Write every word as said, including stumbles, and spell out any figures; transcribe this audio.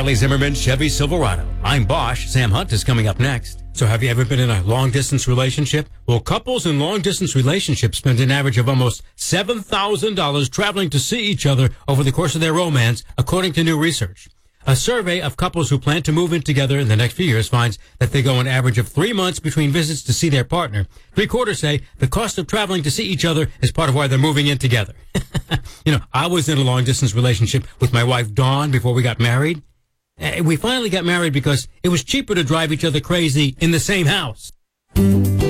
Kelly Zimmerman Chevy Silverado. I'm Bosch. Sam Hunt is coming up next. So have you ever been in a long-distance relationship? Well, couples in long-distance relationships spend an average of almost seven thousand dollars traveling to see each other over the course of their romance, according to new research. A survey of couples who plan to move in together in the next few years finds that they go an average of three months between visits to see their partner. Three quarters say the cost of traveling to see each other is part of why they're moving in together. You know, I was in a long-distance relationship with my wife, Dawn, before we got married. Uh, We finally got married because it was cheaper to drive each other crazy in the same house.